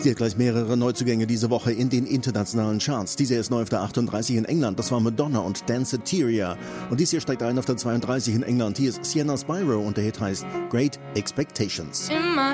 Die hat gleich mehrere Neuzugänge diese Woche in den internationalen Charts. Diese ist neu auf der 38 in England. Das war Madonna und Danceteria. Und dies hier steigt ein auf der 32 in England. Hier ist Sienna Spyro und der Hit heißt Great Expectations. In my